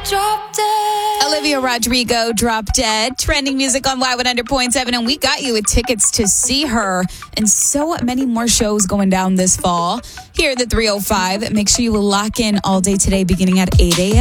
Drop Dead. Olivia Rodrigo, Drop Dead, trending music on Y100.7, and we got you with tickets to see her and so many more shows going down this fall. Here at the 305, make sure you lock in all day today beginning at 8 a.m.